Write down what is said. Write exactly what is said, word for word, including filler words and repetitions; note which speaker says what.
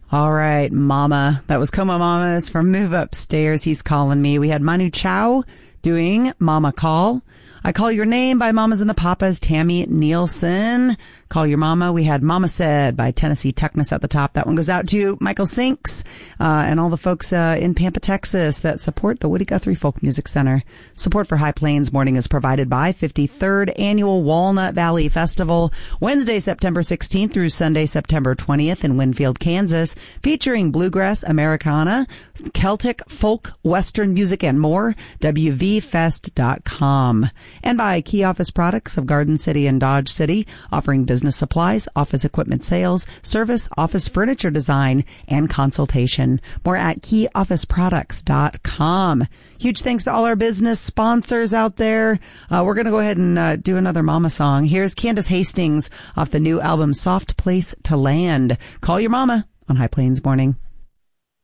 Speaker 1: All right, Mama. That was Como Mamas from Move Upstairs. He's calling me. We had Manu Chao doing Mama Call. I Call Your Name by Mamas and the Papas, Tammy Nielsen. Call Your Mama. We had Mama Said by Tennessee Tuckness at the top. That one goes out to Michael Sinks uh, and all the folks uh, in Pampa, Texas that support the Woody Guthrie Folk Music Center. Support for High Plains Morning is provided by fifty-third Annual Walnut Valley Festival, Wednesday, September sixteenth through Sunday, September twentieth in Winfield, Kansas, featuring bluegrass, Americana, Celtic, folk, Western music, and more. W V fest dot com. And by Key Office Products of Garden City and Dodge City, offering business supplies, office equipment sales, service, office furniture design, and consultation. More at key office products dot com. Huge thanks to all our business sponsors out there. Uh, we're going to go ahead and uh, do another Mama song. Here's Candace Hastings off the new album Soft Place to Land. Call Your Mama on High Plains Morning.